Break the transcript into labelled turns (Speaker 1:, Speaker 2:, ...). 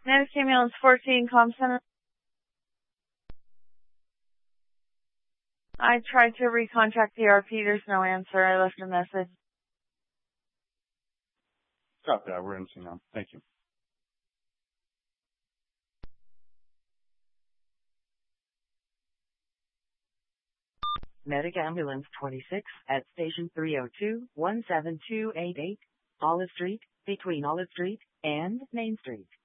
Speaker 1: Next ambulance 14, comm center. I tried to recontact the RP. There's no answer. I left a message.
Speaker 2: Copy that. We're in now. Thank you.
Speaker 3: Medic Ambulance 26 at Station 302-17288, Olive Street, between Olive Street and Main Street.